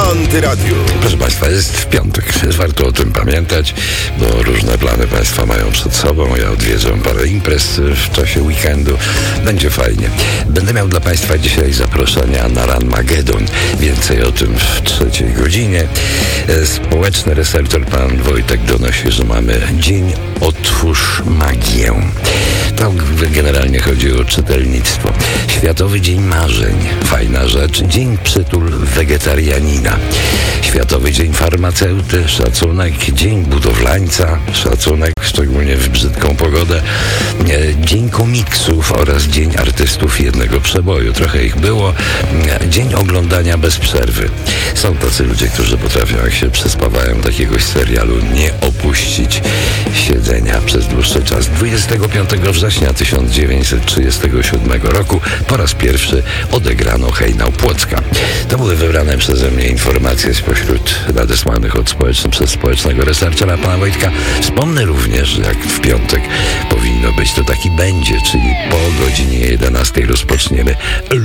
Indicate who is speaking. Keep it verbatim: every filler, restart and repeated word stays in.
Speaker 1: Antyradiu.
Speaker 2: Proszę Państwa, jest w piątek. Warto o tym pamiętać, bo różne plany Państwa mają przed sobą. Ja odwiedzę parę imprez w czasie weekendu. Będzie fajnie. Będę miał dla Państwa dzisiaj zaproszenia na Ranmagedon. Więcej o tym w trzeciej godzinie. Społeczny researcher pan Wojtek donosi, że mamy Dzień Otwórz Magię. To generalnie chodzi o czytelnictwo. Światowy Dzień Marzeń. Fajna rzecz. Dzień Przytul Wegetarianina. Światowy Dzień Farmaceuty. Szacunek. Dzień Budowlańca. Szacunek, szczególnie w brzydką pogodę. Dzień Komiksów oraz Dzień Artystów Jednego Przeboju. Trochę ich było. Dzień Oglądania bez przerwy. Są tacy ludzie, którzy potrafią, jak się przespawają takiegoś serialu, nie opuścić siedzenia przez dłuższy czas. dwudziestego piątego września tysiąc dziewięćset trzydziestego siódmego roku po raz pierwszy odegrano Hejnał Płocka. To były wybrane przeze mnie informacje spośród nadesłanych od społeczny, przez społecznego researchera pana Wojtka. Wspomnę również, że jak w piątek powinno być, to taki będzie, czyli po godzinie jedenastej rozpoczniemy